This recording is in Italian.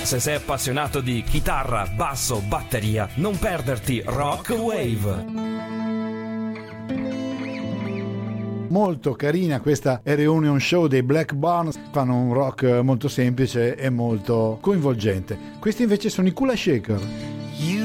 Se sei appassionato di chitarra, basso, batteria, non perderti Rock Wave. Molto carina questa reunion show dei Black Barnes, fanno un rock molto semplice e molto coinvolgente. Questi invece sono i Kula Shaker.